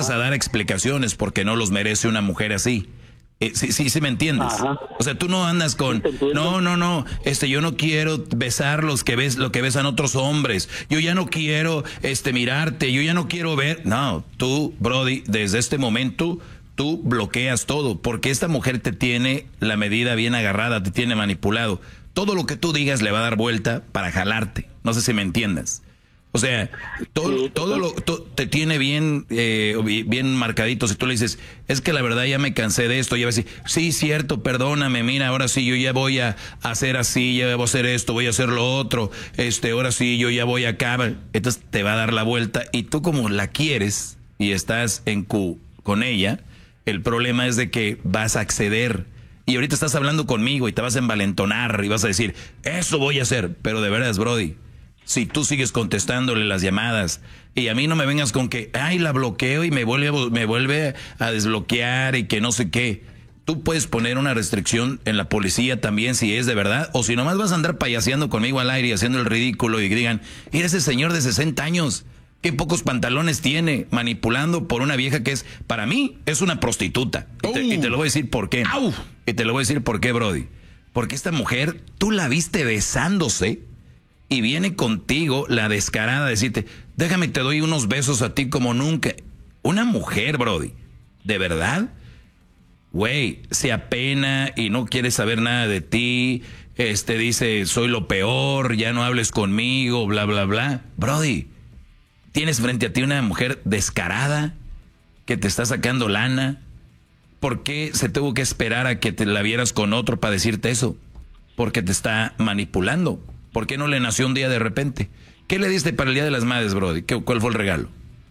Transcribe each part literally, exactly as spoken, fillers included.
empiezas a dar explicaciones porque no los merece una mujer así. Eh, sí, sí, sí me entiendes. Ajá. O sea, tú no andas con, no, no, no, este, yo no quiero besar los que ves, lo que besan otros hombres. Yo ya no quiero, este, mirarte. Yo ya no quiero ver. No, tú, Brody, desde este momento, tú bloqueas todo porque esta mujer te tiene la medida bien agarrada, te tiene manipulado. Todo lo que tú digas le va a dar vuelta para jalarte. No sé si me entiendas. O sea, todo, todo lo to, te tiene bien, eh, bien marcadito. Si tú le dices, es que la verdad ya me cansé de esto, ya va a decir, sí, cierto, perdóname, mira, ahora sí yo ya voy a hacer así, ya voy a hacer esto, voy a hacer lo otro, este, ahora sí yo ya voy acá. Entonces te va a dar la vuelta y tú como la quieres y estás en Q con ella, el problema es de que vas a acceder. Y ahorita estás hablando conmigo y te vas a envalentonar y vas a decir, eso voy a hacer, pero de veras, Brody. Si tú sigues contestándole las llamadas y a mí no me vengas con que, ay, la bloqueo y me vuelve, me vuelve a desbloquear y que no sé qué. Tú puedes poner una restricción en la policía también si es de verdad. O si nomás vas a andar payaseando conmigo al aire y haciendo el ridículo y digan, mira ese señor de sesenta años, qué pocos pantalones tiene, manipulando por una vieja que es, para mí, es una prostituta. Y te, y te lo voy a decir por qué. ¡Au! Y te lo voy a decir por qué, Brody. Porque esta mujer, tú la viste besándose. Y viene contigo la descarada a decirte, déjame te doy unos besos a ti como nunca. Una mujer, Brody, ¿de verdad? Güey, se apena y no quiere saber nada de ti. Este dice, soy lo peor, ya no hables conmigo, bla, bla, bla. Brody, tienes frente a ti una mujer descarada que te está sacando lana. ¿Por qué se tuvo que esperar a que te la vieras con otro para decirte eso? Porque te está manipulando. ¿Por qué no le nació un día de repente? ¿Qué le diste para el Día de las Madres, Brody? ¿Qué, ¿Cuál fue el regalo?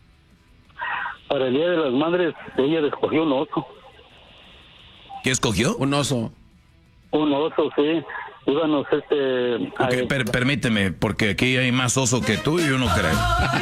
Para el Día de las Madres, ella escogió un oso. ¿Qué escogió? Un oso. Un oso, sí. Íbamos, este... Okay, per, permíteme, porque aquí hay más oso que tú y yo no creo.